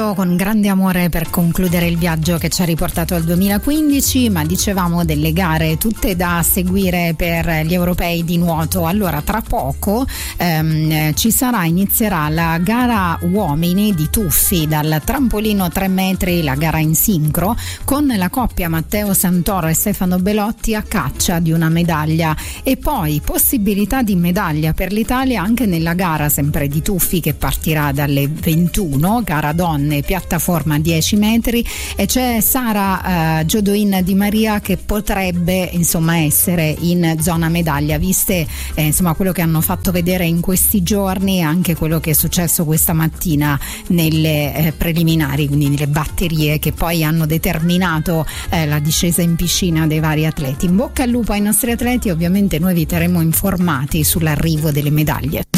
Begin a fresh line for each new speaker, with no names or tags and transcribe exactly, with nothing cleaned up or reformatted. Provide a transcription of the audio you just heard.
partito con grande amore per concludere il viaggio che ci ha riportato al duemilaquindici, ma dicevamo delle gare tutte da seguire per gli europei di nuoto. Allora tra poco ehm, ci sarà, inizierà la gara uomini di tuffi dal trampolino tre metri, la gara in sincro, con la coppia Matteo Santoro e Stefano Belotti a caccia di una medaglia, e poi possibilità di medaglia per l'Italia anche nella gara sempre di tuffi che partirà dalle ventuno, gara donne, piattaforma dieci metri, e c'è Sara uh, Giodoin Di Maria che potrebbe insomma essere in zona medaglia, viste eh, insomma quello che hanno fatto vedere in questi giorni e anche quello che è successo questa mattina nelle eh, preliminari, quindi nelle batterie che poi hanno determinato eh, la discesa in piscina dei vari atleti. In bocca al lupo ai nostri atleti, ovviamente noi vi terremo informati sull'arrivo delle medaglie.